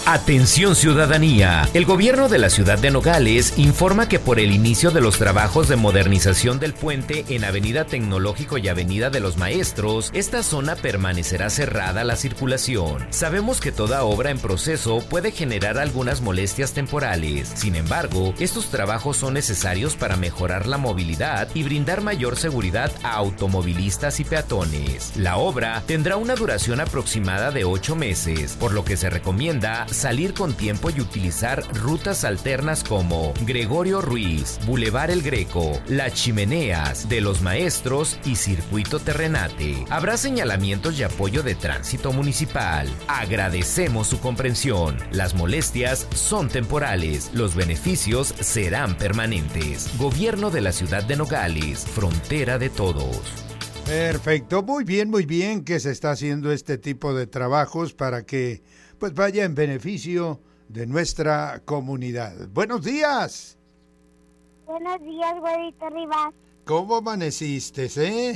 Atención ciudadanía, el gobierno de la ciudad de Nogales informa que por el inicio de los trabajos de modernización del puente en Avenida Tecnológico y Avenida de los Maestros, esta zona permanecerá cerrada a la circulación. Sabemos que toda obra en proceso puede generar algunas molestias temporales, sin embargo, estos trabajos son necesarios para mejorar la movilidad y brindar mayor seguridad a automovilistas y peatones. La obra tendrá una duración aproximada de 8 meses, por lo que se recomienda salir con tiempo y utilizar rutas alternas como Gregorio Ruiz, Boulevard El Greco, Las Chimeneas, de los Maestros y Circuito Terrenate. Habrá señalamientos y apoyo de tránsito municipal. Agradecemos su comprensión. Las molestias son temporales, los beneficios serán permanentes. Gobierno de la ciudad de Nogales, frontera de todos. Perfecto, muy bien que se está haciendo este tipo de trabajos para que pues vaya en beneficio de nuestra comunidad. ¡Buenos días! Buenos días, güerito Rivas. ¿Cómo amaneciste,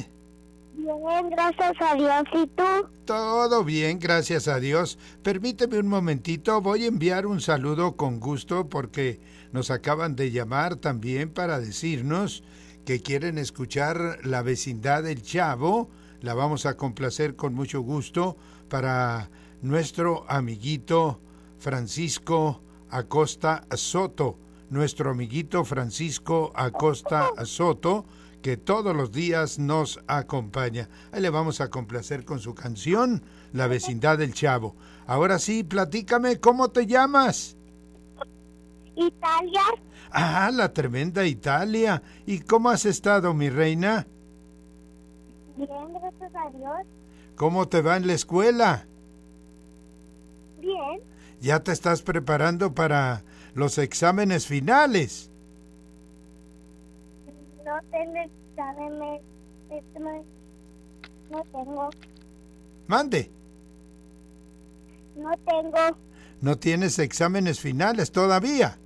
Bien, gracias a Dios. ¿Y tú? Todo bien, gracias a Dios. Permíteme un momentito, voy a enviar un saludo con gusto porque nos acaban de llamar también para decirnos que quieren escuchar La Vecindad del Chavo. La vamos a complacer con mucho gusto para nuestro amiguito Francisco Acosta Soto, nuestro amiguito Francisco Acosta Soto, que todos los días nos acompaña. Ahí le vamos a complacer con su canción, La Vecindad del Chavo. Ahora sí, platícame, ¿cómo te llamas? Italia. Ah, la tremenda Italia. ¿Y cómo has estado, mi reina? Bien, gracias a Dios. ¿Cómo te va en la escuela? Bien. ¿Ya te estás preparando para los exámenes finales? No tengo exámenes. No tengo. Mande. No tengo. ¿No tienes exámenes finales todavía?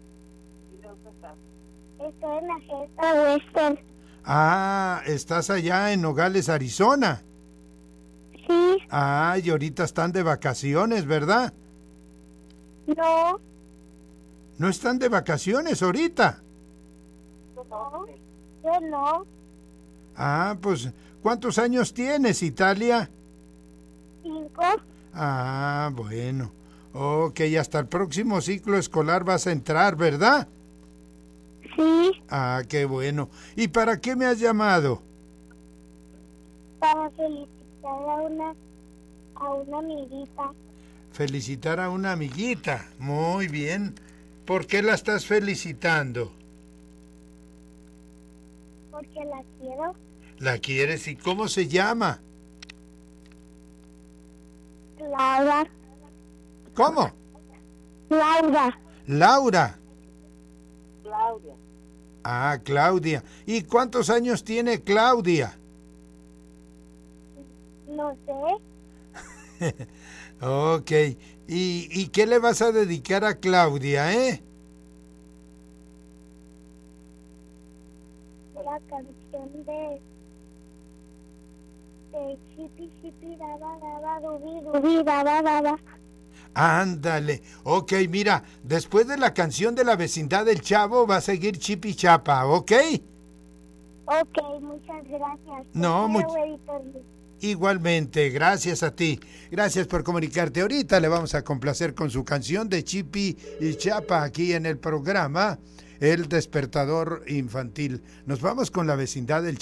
Estoy en la Gesta Western. Ah, estás allá en Nogales, Arizona. Sí. Ah, y ahorita están de vacaciones, ¿verdad? No. ¿No están de vacaciones ahorita? No. Yo no. Ah, pues, ¿cuántos años tienes, Italia? 5. Ah, bueno. Ok, hasta el próximo ciclo escolar vas a entrar, ¿verdad? Sí. Ah, qué bueno. ¿Y para qué me has llamado? Para felicitar a una amiguita. Felicitar a una amiguita. Muy bien. ¿Por qué la estás felicitando? Porque la quiero. ¿La quieres? ¿Y cómo se llama? Laura. ¿Cómo? Laura. Laura. Claudia. Ah, Claudia. ¿Y cuántos años tiene Claudia? No sé. Ok. ¿Y qué le vas a dedicar a Claudia, La canción de Chipi Chipi Daba Daba Dubi Dubi Daba Daba. Ándale. Ok, mira, después de la canción de La Vecindad del Chavo va a seguir Chipi Chapa, ¿ok? Ok, muchas gracias. No, igualmente, gracias a ti. Gracias por comunicarte. Ahorita le vamos a complacer con su canción de Chipi y Chapa aquí en el programa El Despertador Infantil. Nos vamos con La Vecindad del Chavo.